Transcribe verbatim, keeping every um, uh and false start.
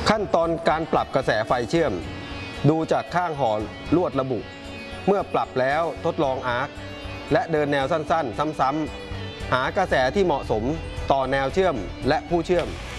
ขั้นตอนการปรับกระแสไฟเชื่อมดูจากข้างห่อลวดระบุเมื่อปรับแล้วทดลองอาร์คและเดินแนวสั้นๆซ้ำๆหากระแสที่เหมาะสมต่อแนวเชื่อมและผู้เชื่อม